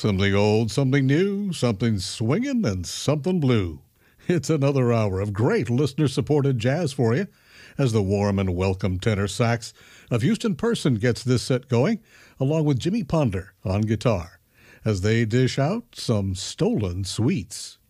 Something old, something new, something swinging, and something blue. It's another hour of great listener-supported jazz for you as the warm and welcome tenor sax of Houston Person gets this set going, along with Jimmy Ponder on guitar, as they dish out some stolen sweets.